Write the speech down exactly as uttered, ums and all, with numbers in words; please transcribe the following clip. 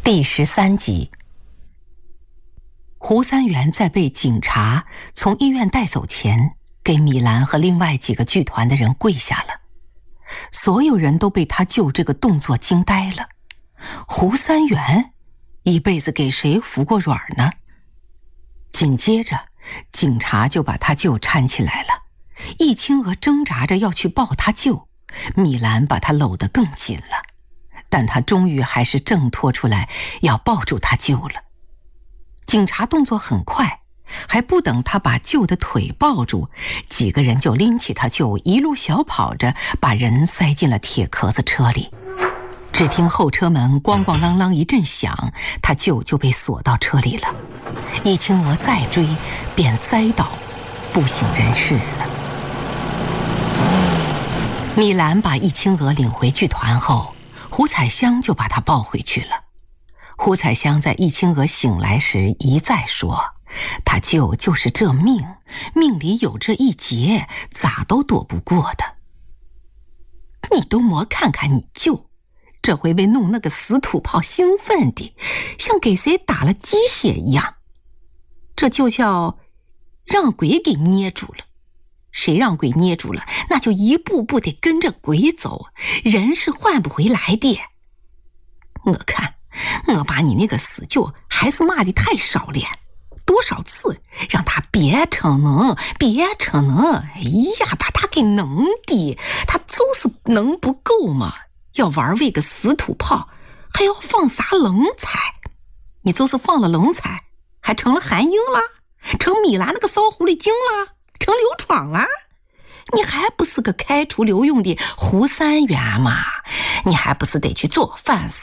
第十三集。胡三元在被警察从医院带走前，给米兰和另外几个剧团的人跪下了。所有人都被他救这个动作惊呆了。胡三元一辈子给谁服过软呢？紧接着，警察就把他舅搀起来了。易清娥挣扎着要去抱他舅，米兰把他搂得更紧了。但他终于还是挣脱出来，要抱住他舅了。警察动作很快，还不等他把舅的腿抱住，几个人就拎起他舅，一路小跑着把人塞进了铁壳子车里。只听后车门咣咣啷啷一阵响，他舅就被锁到车里了。易清娥再追，便栽倒，不省人事了。米兰把易清娥领回剧团后，胡彩香就把她抱回去了。胡彩香在易清娥醒来时一再说，她舅就是这命，命里有这一劫，咋都躲不过的。你都莫看看你舅，这回被弄那个死土炮兴奋的，像给谁打了鸡血一样。这就叫让鬼给捏住了。谁让鬼捏住了，那就一步步地跟着鬼走，人是换不回来的。我看我把你那个死舅还是骂得太少了，多少次让他别逞能别逞能，哎呀，把他给能的，他就是能不够嘛，要玩为个死土炮，还要放啥冷彩？你就是放了冷彩，还成了韩英了，成米兰那个骚狐狸精了，成刘闯了，你还不是个开除刘用的胡三元嘛？你还不是得去做饭